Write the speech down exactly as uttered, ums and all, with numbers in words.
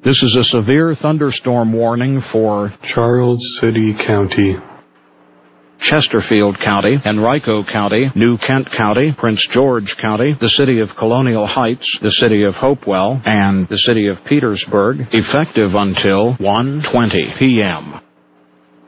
This is a severe thunderstorm warning for Charles City County, Chesterfield County, Henrico County, New Kent County, Prince George County, the city of Colonial Heights, the city of Hopewell, and the city of Petersburg, effective until one twenty p m